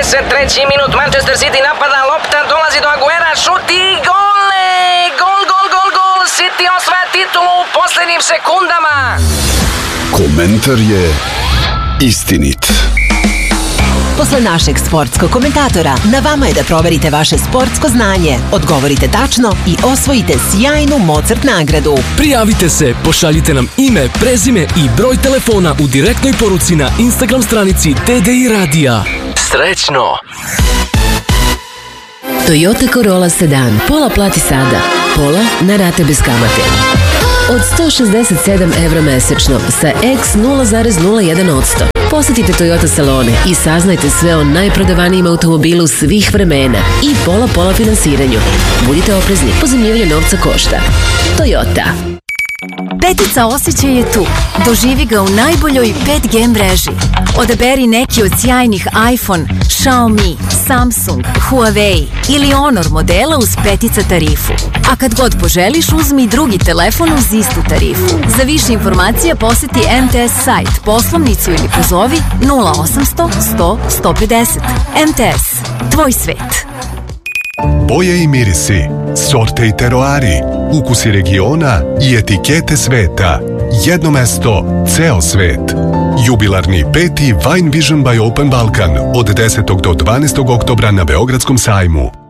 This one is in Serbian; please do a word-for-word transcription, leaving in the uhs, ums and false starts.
trideset treći minut, Manchester City napada, lopta dolazi do Aguera, šut i gole! Gol, gol, gol, gol! City osvaja titulu u posljednjim sekundama. Komentar je istinit. Posle našeg sportskog komentatora, na vama je da proverite vaše sportsko znanje, odgovorite tačno i osvojite sjajnu Mozart nagradu. Prijavite se, pošaljite nam ime, prezime i broj telefona u direktnoj poruci na Instagram stranici T D I Radija. Srećno! Toyota Corolla Sedan. Pola plati sada, pola na rate bez kamate. Od sto šezdeset sedam evra mesečno sa E X nula zarez nula jedan posto. Posetite Toyota salone i saznajte sve o najprodavanijim automobilu svih vremena i pola-pola finansiranju. Budite oprezni, pozajmljivanje novca košta. Toyota. Petica osjećaj je tu. Doživi ga u najboljoj pet G mreži. Odaberi neki od sjajnih iPhone, Xiaomi, Samsung, Huawei ili Honor modela uz petica tarifu. A kad god poželiš, uzmi drugi telefon uz istu tarifu. Za više informacija poseti M T S sajt, poslovnicu ili pozovi nula osamsto sto sto pedeset. M T S. Tvoj svet. Boje i mirisi, sorte i teroari, ukusi regiona i etikete sveta. Jedno mesto, ceo svet. Jubilarni peti Wine Vision by Open Balkan od desetog do dvanaestog oktobra na Beogradskom sajmu.